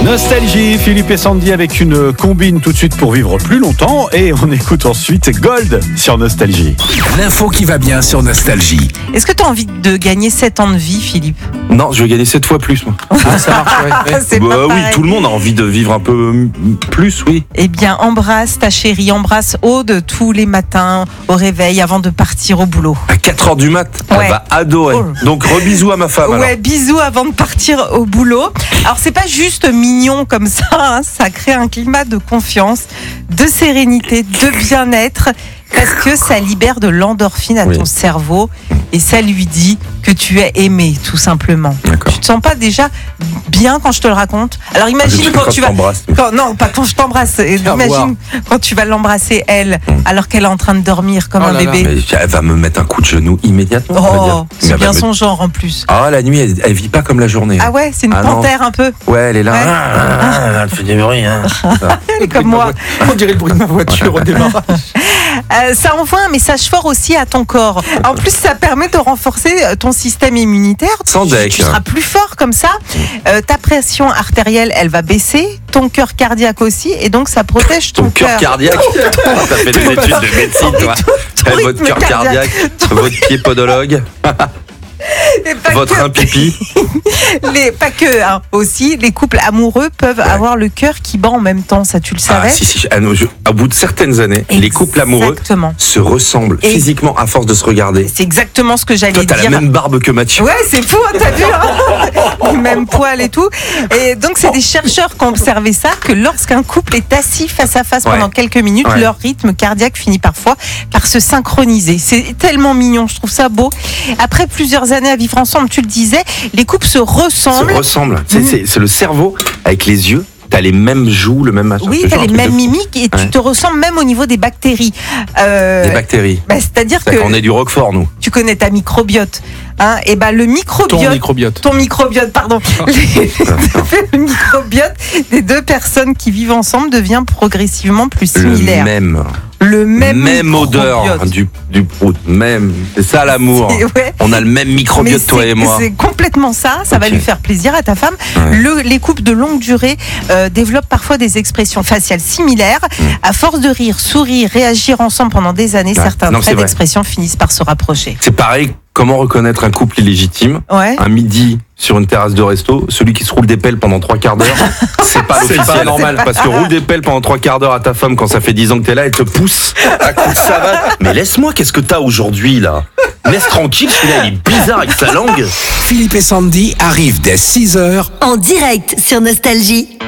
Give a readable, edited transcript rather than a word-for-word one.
Nostalgie, Philippe et Sandy avec une combine tout de suite pour vivre plus longtemps. Et on écoute ensuite Gold sur Nostalgie. L'info qui va bien sur Nostalgie. Est-ce que tu as envie de gagner 7 ans de vie, Philippe? Non, je vais gagner 7 fois plus, moi. Ah, ça marche, ouais. C'est pas Oui, pareil. tout le monde a envie de vivre un peu plus, oui. Eh bien, embrasse ta chérie, embrasse Aude tous les matins au réveil avant de partir au boulot. À 4h du mat, Ouais. elle va adorer. Oh. Donc, rebisous à ma femme, alors. Ouais, bisous avant de partir au boulot. Alors, c'est pas juste mignon comme ça, hein, ça crée un climat de confiance, de sérénité, de bien-être, parce que ça libère de l'endorphine à ton cerveau et ça lui dit que tu es aimé, tout simplement. D'accord. Tu te sens pas déjà bien quand je te le raconte? Alors, imagine quand tu vas... Non, pas quand je t'embrasse. Imagine quand tu vas l'embrasser, elle, alors qu'elle est en train de dormir comme un bébé. Mais elle va me mettre un coup de genou immédiatement. Oh, c'est Elle bien va me- son genre en plus. Ah, la nuit, elle vit pas comme la journée. Ah ouais, c'est une Ah non. panthère un peu. Ouais, elle est là. Ouais. Elle fait des bruits. Hein. Elle est comme moi. On dirait le bruit de ma voiture au démarrage. Ça envoie un message fort aussi à ton corps. En plus, ça permet de renforcer ton système immunitaire. Sans deck. Tu seras plus fort comme ça. Ta pression artérielle, elle va baisser. Ton cœur cardiaque aussi. Et donc, ça protège ton Ton cœur cardiaque. T'as fait des études de médecine, toi. Ton Votre rythme cœur cardiaque, votre pied podologue, Et pas votre que- rein pipi. pas que, hein, aussi, les couples amoureux peuvent avoir le cœur qui bat en même temps. Ça, tu le savais? Ah, si. Au bout de certaines années, les couples amoureux Exactement. se ressemblent Et- physiquement à force de se regarder. C'est exactement ce que j'allais Toi, dire. t'as la même barbe que Mathieu. Ouais, c'est fou, hein, t'as vu, hein. Même poil et tout. Et donc, c'est des chercheurs qui ont observé ça, que lorsqu'un couple est assis face à face pendant quelques minutes, Ouais. leur rythme cardiaque finit parfois par se synchroniser. C'est tellement mignon, je trouve ça beau. Après plusieurs années à vivre ensemble, tu le disais, les couples se ressemblent. Se ressemblent. C'est le cerveau avec les yeux. T'as les mêmes joues, le même machin. Oui, C'est t'as genre un les truc de mêmes fou. mimiques et tu Ouais. te ressembles même au niveau des bactéries. Des bactéries. C'est-à-dire C'est-à-dire qu'on que est du Roquefort, nous. tu connais ta microbiote. Hein, et ben le microbiote. Ton microbiote, pardon. Le microbiote des deux personnes qui vivent ensemble devient progressivement plus similaire. Le même odeur microbiote. du prout. Même. C'est ça l'amour. Ouais. On a le même microbiote, Mais toi et moi. c'est complètement ça. Ça va Ok. lui faire plaisir à ta femme. Ouais. Les couples de longue durée développent parfois des expressions faciales similaires. À force de rire, sourire, réagir ensemble pendant des années, certains Non, c'est traits vrai. d'expression finissent par se rapprocher. C'est pareil. Comment reconnaître un couple illégitime? Ouais. Un midi sur une terrasse de resto, celui qui se roule des pelles pendant 3 quarts d'heure, c'est pas l'officiel. pas normal. Parce que roule des pelles pendant 3 quarts d'heure à ta femme quand ça fait 10 ans que t'es là, elle te pousse à coups de savate. Mais laisse-moi, qu'est-ce que t'as aujourd'hui là? Laisse tranquille, celui-là il est bizarre avec sa langue. Philippe et Sandy arrivent dès 6h En direct sur Nostalgie.